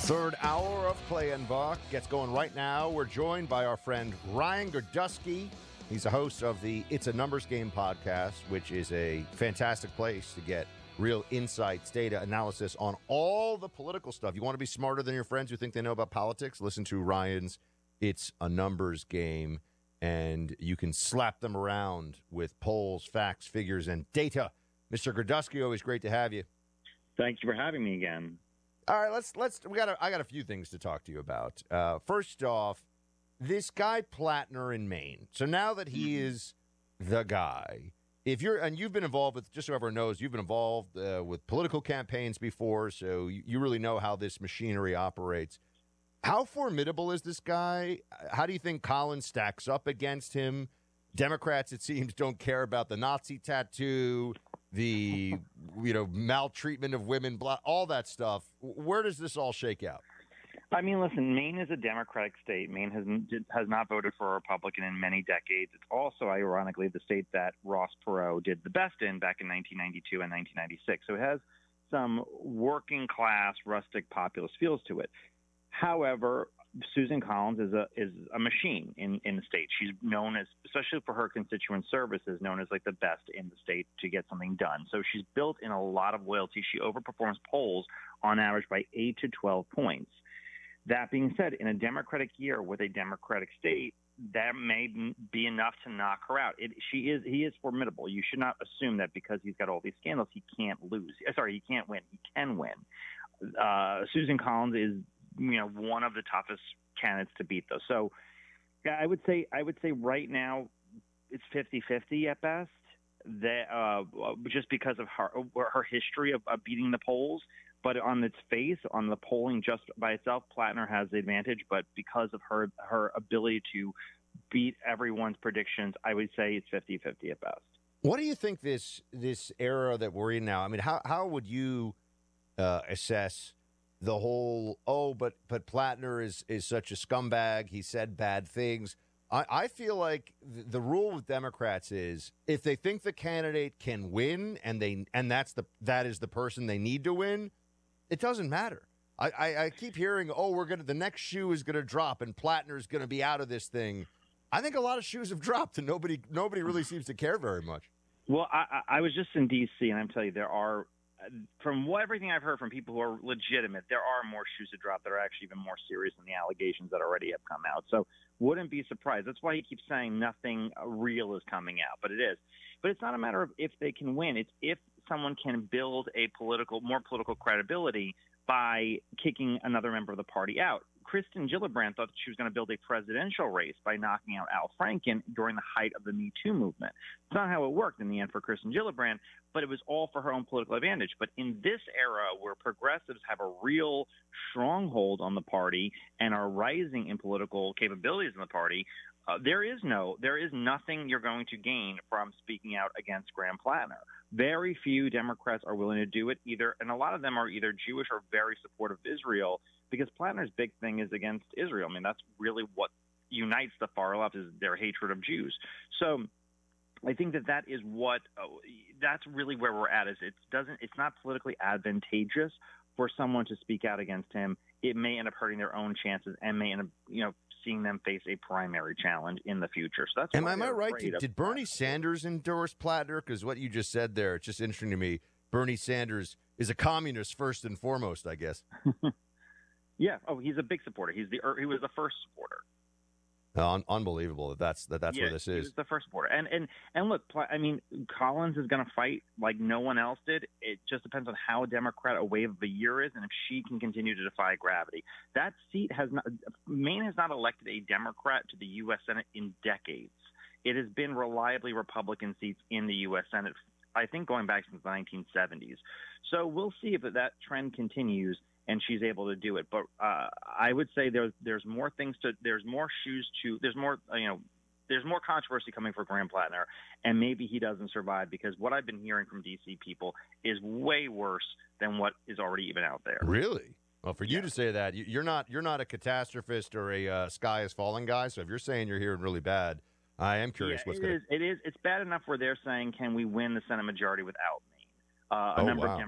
Third hour of Clay and Buck gets going right now. We're joined by our friend Ryan Girdusky. He's a host of the It's a Numbers Game podcast, which is a fantastic place to get real insights, data, analysis on all the political stuff. You want to be smarter than your friends who think they know about politics? Listen to Ryan's It's a Numbers Game, and you can slap them around with polls, facts, figures, and data. Mr. Girdusky, always great to have you. Thank you for having me again. All right, I got a few things to talk to you about. First off, this guy Plattner in Maine. So now that he is the guy, you've been involved with, just so everyone knows, you've been involved with political campaigns before, so you really know how this machinery operates. How formidable is this guy? How do you think Collins stacks up against him? Democrats, it seems, don't care about the Nazi tattoo, the maltreatment of women, all that stuff. Where does this all shake out? I mean, listen, Maine is a Democratic state. Maine has not voted for a Republican in many decades. It's also, ironically, the state that Ross Perot did the best in back in 1992 and 1996. So it has some working class, rustic, populist feels to it. However, Susan Collins is a machine in the state. She's known as, especially for her constituent services, known as like the best in the state to get something done. So she's built in a lot of loyalty. She overperforms polls on average by 8 to 12 points. That being said, in a Democratic year with a Democratic state, that may be enough to knock her out. He is formidable. You should not assume that because he's got all these scandals, he can't lose. Sorry, he can't win. He can win. Susan Collins is one of the toughest candidates to beat, though. So I would say right now it's 50-50 at best. That just because of her history of beating the polls. But on its face, on the polling just by itself, Plattner has the advantage. But because of her ability to beat everyone's predictions, I would say it's 50-50 at best. What do you think this era that we're in now? I mean, how would you assess the whole, but Plattner is such a scumbag, he said bad things? I feel like the rule with Democrats is if they think the candidate can win and that is the person they need to win, it doesn't matter. I keep hearing, the next shoe is gonna drop and Plattner's gonna be out of this thing. I think a lot of shoes have dropped and nobody really seems to care very much. Well, I was just in D.C. and I'm telling you, there are, from everything I've heard from people who are legitimate, there are more shoes to drop that are actually even more serious than the allegations that already have come out. So wouldn't be surprised. That's why he keeps saying nothing real is coming out, but it is. But it's not a matter of if they can win. It's if someone can build more political credibility by kicking another member of the party out. Kristen Gillibrand thought that she was going to build a presidential race by knocking out Al Franken during the height of the Me Too movement. It's not how it worked in the end for Kristen Gillibrand, but it was all for her own political advantage. But in this era where progressives have a real stronghold on the party and are rising in political capabilities in the party, there is nothing you're going to gain from speaking out against Graham Plattner. Very few Democrats are willing to do it either, and a lot of them are either Jewish or very supportive of Israel, because Plattner's big thing is against Israel. I mean, that's really what unites the far left, is their hatred of Jews. So I think that is what that's really where we're at. Is it's not politically advantageous for someone to speak out against him. It may end up hurting their own chances and may end up seeing them face a primary challenge in the future. So that's. Am I right? Did Bernie Sanders endorse Plattner? Because what you just said there, it's just interesting to me. Bernie Sanders is a communist first and foremost, I guess. Yeah. Oh, he's a big supporter. He was the first supporter. Unbelievable that's where this is. He was the first supporter. And look, I mean, Collins is going to fight like no one else did. It just depends on how Democrat a wave of the year is and if she can continue to defy gravity. That seat Maine has not elected a Democrat to the U.S. Senate in decades. It has been reliably Republican seats in the U.S. Senate, I think, going back since the 1970s. So we'll see if that trend continues and she's able to do it. But I would say there's more controversy coming for Graham Plattner, and maybe he doesn't survive, because what I've been hearing from D.C. people is way worse than what is already even out there. Really? Well, for you to say that, you're not a catastrophist or a sky is falling guy. So if you're saying you're hearing really bad, I am curious what's going to. It is. It's bad enough where they're saying, can we win the Senate majority without me? A Oh, number wow. of